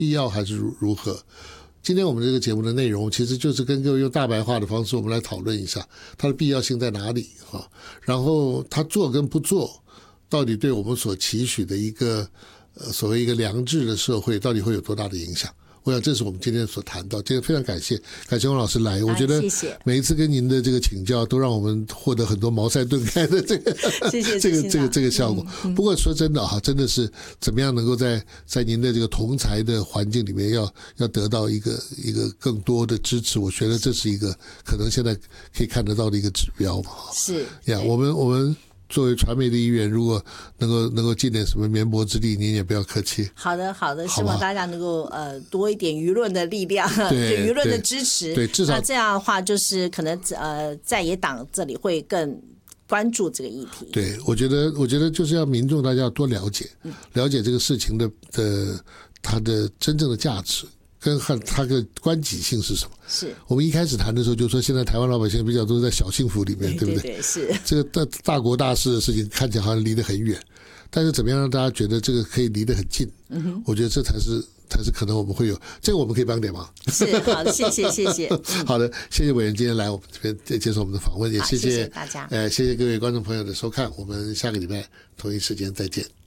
必要还是如何？今天我们这个节目的内容其实就是跟各位用大白话的方式，我们来讨论一下它的必要性在哪里哈，然后它做跟不做，到底对我们所期许的一个所谓一个良治的社会，到底会有多大的影响？我想这是我们今天所谈到，今天非常感谢翁老师来，我觉得每一次跟您的这个请教，都让我们获得很多茅塞顿开的这个这个效果。不过说真的哈，真的是怎么样能够在您的这个同才的环境里面要得到一个更多的支持，我觉得这是一个可能现在可以看得到的一个指标嘛。 是呀，我们作为传媒的一员，如果能够尽点什么绵薄之力，您也不要客气。 好的，希望大家能够多一点舆论的力量， 对舆论的支持。 对，至少那这样的话，就是可能在野党这里会更关注这个议题。 对，我觉得就是要民众大家要多了解这个事情的它的真正的价值。跟它的关己性是什么？ 是我们一开始谈的时候就说，现在台湾老百姓比较都在小幸福里面，对不对？ 对，是这个大国大事的事情看起来好像离得很远，但是怎么样让大家觉得这个可以离得很近？我觉得这才是可能我们会有这个，我们可以帮点忙。 是好的，谢谢。 好的，谢谢委员今天来我们这边接受我们的访问，也谢谢大家。 谢谢各位观众朋友的收看，我们下个礼拜同一时间再见。